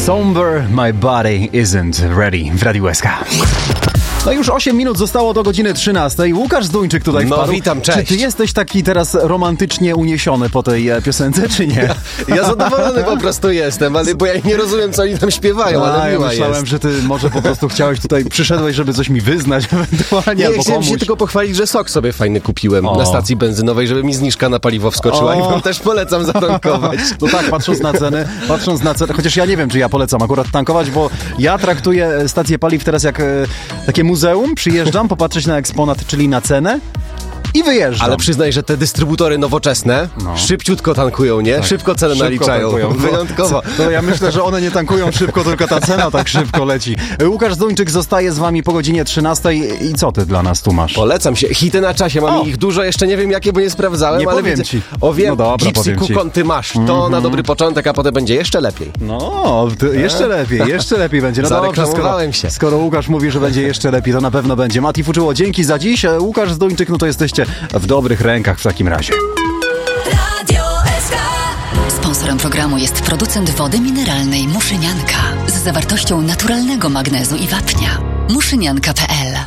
Somber, my body isn't ready w Radiu SK. No już 8 minut zostało do godziny 13. Łukasz Zduńczyk tutaj wpadł. No witam, cześć. Czy ty jesteś taki teraz romantycznie uniesiony po tej piosence, czy nie? Ja zadowolony po prostu jestem, ale bo ja nie rozumiem, co oni tam śpiewają, ale ja miła myślałem, jest. że ty może po prostu przyszedłeś, żeby coś mi wyznać ewentualnie, albo chciałem komuś. się tylko pochwalić, że sok sobie fajny kupiłem na stacji benzynowej, żeby mi zniżka na paliwo wskoczyła i wam też polecam zatankować. No tak, patrząc na cenę, chociaż ja nie wiem, czy ja polecam akurat tankować, bo ja traktuję stację paliw teraz jak takie muzeum, przyjeżdżam, popatrzeć na eksponat, czyli na cenę i wyjeżdżam. Ale przyznaj, że te dystrybutory nowoczesne szybciutko tankują, nie? Tak, szybko cenę naliczają. Tankują. Wyjątkowo. No ja myślę, że one nie tankują szybko, tylko ta cena tak szybko leci. Łukasz Zduńczyk zostaje z wami po godzinie 13. I co ty dla nas tu masz? Polecam się. Hity na czasie. Mam ich dużo, jeszcze nie wiem jakie, bo nie sprawdzałem, Nie ale powiem widzę. ci. Wiem, No dobra, Gypsy powiem ci. Kukon ty masz. To na dobry początek, a potem będzie jeszcze lepiej. No, jeszcze lepiej będzie. No dobrze, skoro Łukasz mówi, że będzie jeszcze lepiej, to na pewno będzie. Mati Fuczyło, dzięki za dziś. Łukasz Zduńczyk, no to jesteście w dobrych rękach w takim razie. Sponsorem programu jest producent wody mineralnej Muszynianka z zawartością naturalnego magnezu i wapnia. Muszynianka.pl